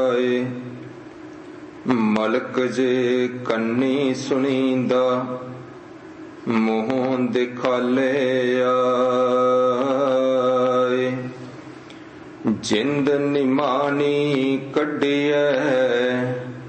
ਆਏ। ਮਲਕ ਜੇ ਕੰਨੀ ਸੁਣੀਂਦਾ ਮੂੰਹ ਦਿਖਾਲੇ ਆਏ। ਜਿੰਦ ਨਿਮਾਣੀ ਕੱਢੀਐ